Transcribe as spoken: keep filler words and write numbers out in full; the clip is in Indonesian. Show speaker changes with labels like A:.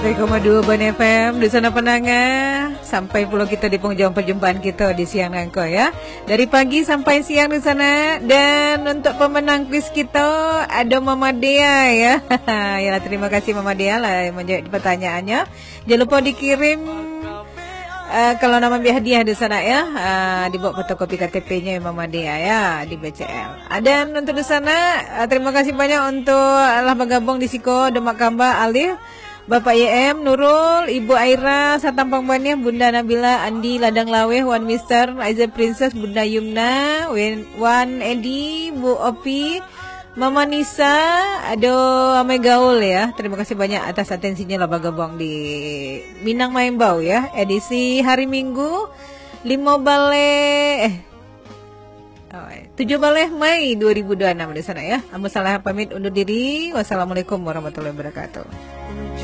A: tiga koma dua Ban F M di sana pendengar. Sampai pula kita di penghujung perjumpaan kita di siang nangko ya. Dari pagi sampai siang di sana. Dan untuk pemenang kuis kita ada Mama Dea ya. Ya terima kasih Mama Dea lah menjawab pertanyaannya. Jangan lupa dikirim uh, kalau nama biar hadiah di sana ya. Uh, dibawa fotokopi K T P-nya ya Mama Dea ya di B C L. Dan untuk di sana uh, terima kasih banyak untuk lah bergabung di Siko Demak Kamba Alif. Bapak Y M, Nurul, Ibu Aira, Satampang Banyak, Bunda Nabila, Andi, Ladang Laweh, Wan Mister, Aiza Princess, Bunda Yumna, Wan Edi, Bu Opi, Mama Nisa, aduh Ame Gaul ya. Terima kasih banyak atas atensinya lah bergabung di Minang Maimbau ya. Edisi hari Minggu, lima Balai, eh, oh, tujuh Balai Mei dua ribu dua puluh enam di sana ya. Amu salah pamit undur diri. Wassalamualaikum warahmatullahi wabarakatuh.